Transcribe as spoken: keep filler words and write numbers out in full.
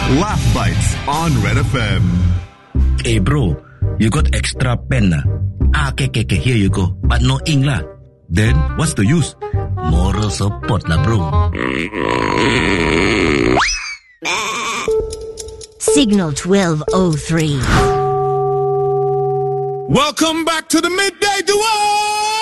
Laugh Bites on Red F M. Hey bro, you got extra pen? Ah, ah okay, okay, okay, here you go. But no ink lah. Then, what's the use? Moral support lah bro. Signal twelve oh three. Welcome back to the Midday Duel!